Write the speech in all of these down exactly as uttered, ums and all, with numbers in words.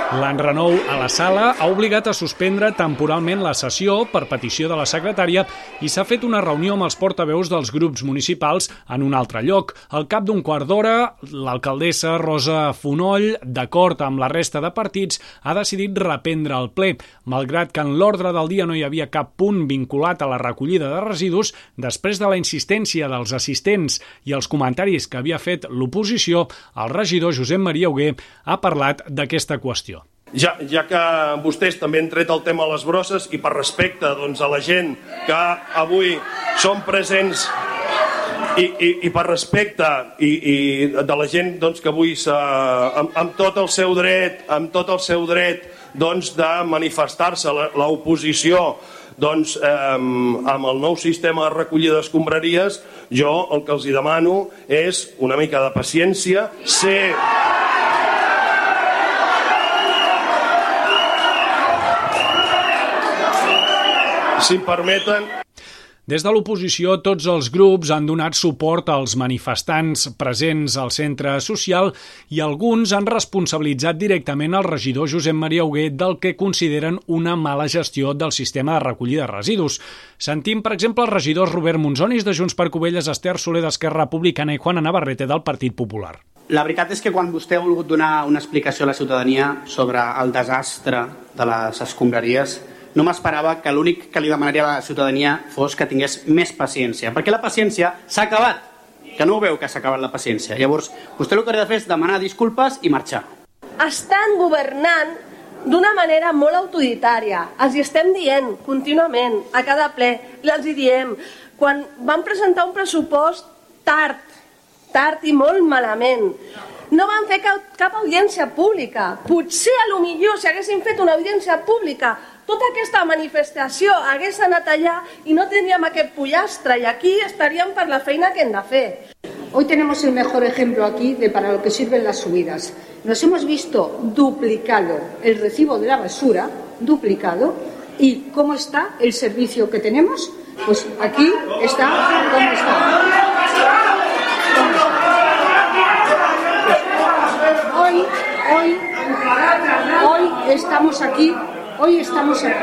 L'enrenou a la sala ha obligat a suspendre temporalment la sessió per petició de la secretària i s'ha fet una reunió amb els portaveus dels grups municipals en un altre lloc. Al cap d'un quart d'hora, l'alcaldessa Rosa Fonoll, d'acord amb la resta de partits, ha decidit reprendre el ple. Malgrat que en l'ordre del dia no hi havia cap punt vinculat a la recollida de residus, després de la insistència dels assistents i els comentaris que havia fet l'oposició, el regidor Josep Maria Hugué ha parlat d'aquesta qüestió. Ja, ja que vostès també han tret el tema a les brosses i per respecte doncs, a la gent que avui són presents i, i, i per respecte i, i de la gent doncs, que avui amb, amb tot el seu dret amb tot el seu dret doncs, de manifestar-se l'oposició doncs, eh, amb el nou sistema de recollida d'escombraries, jo el que els hi demano és una mica de paciència, ser... Si em permeten... Des de l'oposició, tots els grups han donat suport als manifestants presents al centre social i alguns han responsabilitzat directament el regidor Josep Maria Hugué del que consideren una mala gestió del sistema de recollida de residus. Sentim, per exemple, els regidors Robert Monzonis de Junts per Cubelles, Esther Soler d'Esquerra Republicana i Juana Navarrete del Partit Popular. La veritat és que quan vostè ha volgut donar una explicació a la ciutadania sobre el desastre de les escombraries, no m'esperava que l'únic que li demanaria a la ciutadania fos que tingués més paciència, perquè la paciència s'ha acabat, que no ho veu que s'ha acabat la paciència. Llavors, vostè el que hauria de fer és demanar disculpes i marxar. Estan governant d'una manera molt autoritària. Els hi estem dient contínuament, a cada ple, els hi diem. Quan van presentar un pressupost tard, tard i molt malament, no van fer cap, cap audiència pública. Potser, a lo millor, si haguessin fet una audiència pública, tota aquesta manifestació hagués anat allà i no tindríem aquest pollastre i aquí estaríem per la feina que hem de fer. Hoy tenemos el mejor ejemplo aquí de para lo que sirven las subidas. Nos hemos visto duplicado el recibo de la basura, duplicado, y ¿cómo está el servicio que tenemos? Pues aquí está como está. Hoy, hoy, hoy estamos aquí. Hoy estamos aquí.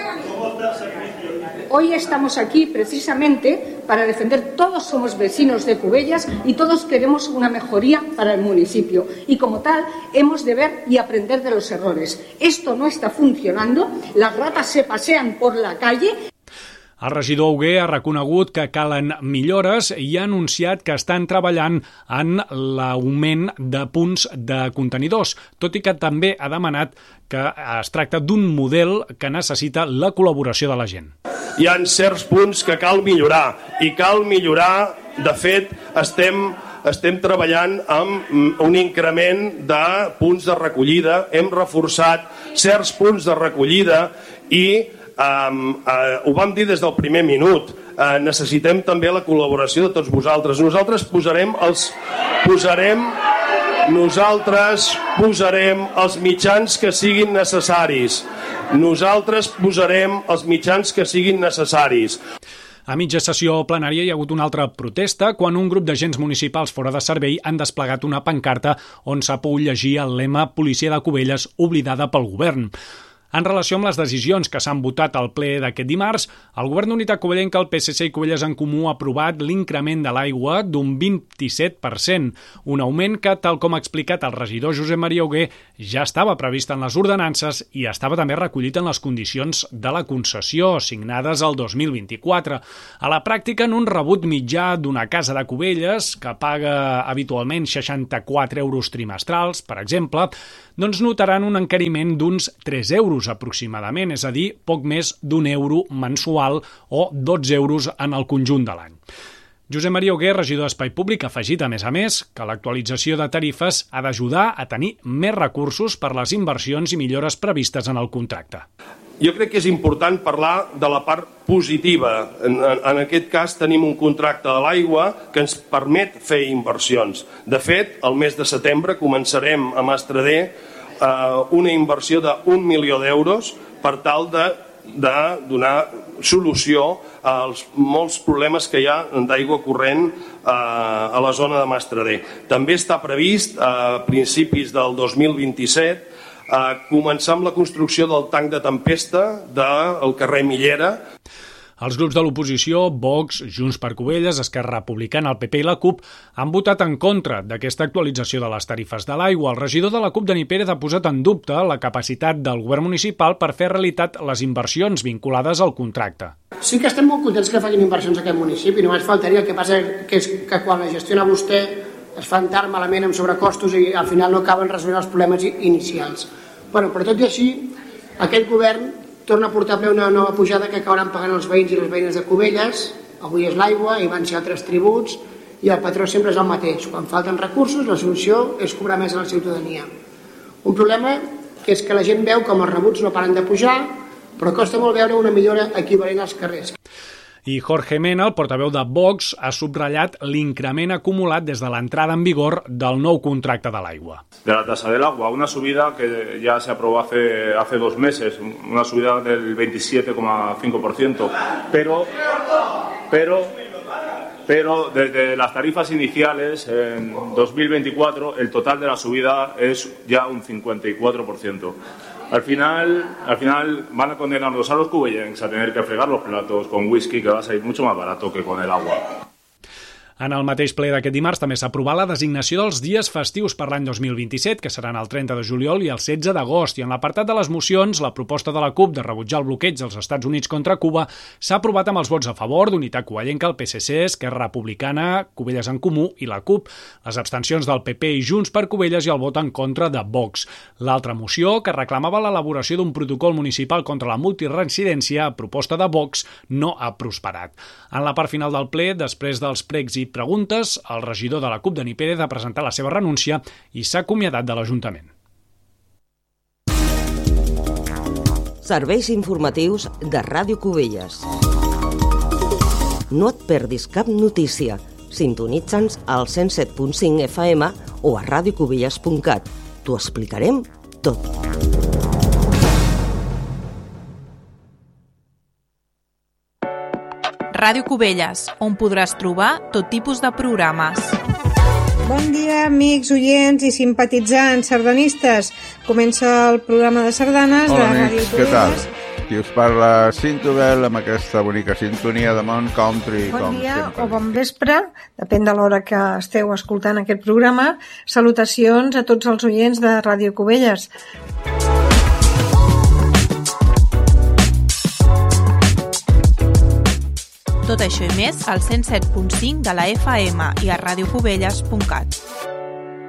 Hoy estamos aquí precisamente para defender, todos somos vecinos de Cubellas y todos queremos una mejoría para el municipio y como tal hemos de ver y aprender de los errores. Esto no está funcionando, las ratas se pasean por la calle. El regidor Hugué ha reconegut que calen millores i ha anunciat que estan treballant en l'augment de punts de contenidors, tot i que també ha demanat que es tracta d'un model que necessita la col·laboració de la gent. Hi ha certs punts que cal millorar i cal millorar, de fet, estem, estem treballant amb un increment de punts de recollida, hem reforçat certs punts de recollida i Um, uh, ho vam dir des del primer minut, uh, necessitem també la col·laboració de tots vosaltres. Nosaltres posarem els posarem nosaltres posarem els mitjans que siguin necessaris. Nosaltres posarem els mitjans que siguin necessaris. A mitja sessió plenària hi ha hagut una altra protesta quan un grup d'agents municipals fora de servei han desplegat una pancarta on s'ha pogut llegir el lema "Policia de Cubelles oblidada pel govern". En relació amb les decisions que s'han votat al ple d'aquest dimarts, el Govern d'Unitat Covellenca, el P S C i Cubelles en Comú ha aprovat l'increment de l'aigua d'un vint-i-set per cent, un augment que, tal com ha explicat el regidor Josep Maria Hugué, ja estava previst en les ordenances i estava també recollit en les condicions de la concessió signades el dos mil vint-i-quatre. A la pràctica, en un rebut mitjà d'una casa de Cubelles, que paga habitualment seixanta-quatre euros trimestrals, per exemple, doncs notaran un encariment d'uns tres euros aproximadament, és a dir, poc més d'un euro mensual o dotze euros en el conjunt de l'any. Josep Maria Hugué, regidor d'Espai Públic, ha afegit, a més a més, que l'actualització de tarifes ha d'ajudar a tenir més recursos per les inversions i millores previstes en el contracte. Jo crec que és important parlar de la part positiva. En, en aquest cas tenim un contracte de l'aigua que ens permet fer inversions. De fet, el mes de setembre començarem a Mastradé eh, una inversió d'un milió d'euros per tal de, de donar solució als molts problemes que hi ha d'aigua corrent eh, a la zona de Mastradé. També està previst a principis del dos mil vint-i-set eh, començar amb la construcció del tanc de tempesta del carrer Millera. Els grups de l'oposició, Vox, Junts per Cubelles, Esquerra Republicana, el P P i la CUP han votat en contra d'aquesta actualització de les tarifes de l'aigua. El regidor de la CUP, Dani Pérez, ha posat en dubte la capacitat del govern municipal per fer realitat les inversions vinculades al contracte. Sí que estem molt contents que facin inversions a aquest municipi, només faltaria. El que passa que és que quan la gestiona vostè es fan tard, malament, amb sobrecostos i al final no acaben resolent els problemes inicials. Bueno, però tot i així, aquest govern torna a portar a ple una nova pujada que acabaran pagant els veïns i les veïnes de Cubelles. Avui és l'aigua i van ser altres tributs i el patró sempre és el mateix. Quan falten recursos, la solució és cobrar més a la ciutadania. Un problema que és que la gent veu com els rebuts no paren de pujar, però costa molt veure una millora equivalent als carrers. I Jorge Mena, el portaveu de Vox, ha subratllat l'increment acumulat des de l'entrada en vigor del nou contracte de l'aigua. De la tasa del agua, una subida que ya se aprobó hace, hace dos meses, una subida del veintisiete coma cinco por ciento, pero, pero, pero desde las tarifas iniciales en dos mil veinticuatro el total de la subida es ya un cincuenta y cuatro por ciento. Al final, al final van a condenarnos a los cubellencs a tener que fregar los platos con whisky, que va a salir mucho más barato que con el agua. En el mateix ple d'aquest dimarts també s'ha aprovat la designació dels dies festius per l'any dos mil vint-i-set, que seran el trenta de juliol i el setze d'agost. I en l'apartat de les mocions, la proposta de la CUP de rebutjar el bloqueig dels Estats Units contra Cuba s'ha aprovat amb els vots a favor d'Unitat Covellenca, el P S C, Esquerra Republicana, Cubelles en Comú i la CUP, les abstencions del P P i Junts per Cubelles i el vot en contra de Vox. L'altra moció, que reclamava l'elaboració d'un protocol municipal contra la multiresidència a proposta de Vox, no ha prosperat. En la part final del ple, després dels pregs i preguntes, el regidor de la CUP, Dani Pérez, ha presentat la seva renúncia i s'ha acomiadat de l'Ajuntament. Serveis informatius de Ràdio Cubelles. No et perdis cap notícia. Sintonitza'ns al cent set punt cinc F M o a radiocubelles punt cat. T'ho explicarem tot. Ràdio Cubelles, on podràs trobar tot tipus de programes. Bon dia, amics, oients i simpatitzants sardanistes. Comença el programa de sardanes Hola, de amics, Ràdio Cubelles. què tal? Qui us parla, Cintobel, amb aquesta bonica sintonia de Mont Country. Bon com dia sempre. o bon vespre, depèn de l'hora que esteu escoltant aquest programa. Salutacions a tots els oients de Ràdio Cubelles. Tot això i més al cent set punt cinc de la F M i a radiocubelles punt cat.